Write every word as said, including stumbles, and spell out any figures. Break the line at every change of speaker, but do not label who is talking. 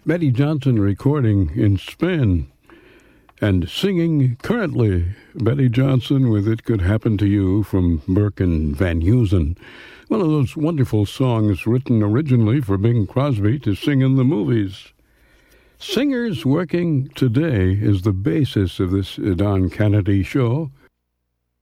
Betty Johnson recording in Spain and singing currently. Betty Johnson with It Could Happen to You from Burke and Van Heusen. One of those wonderful songs written originally for Bing Crosby to sing in the movies. Singers Working Today is the basis of this Don Kennedy show.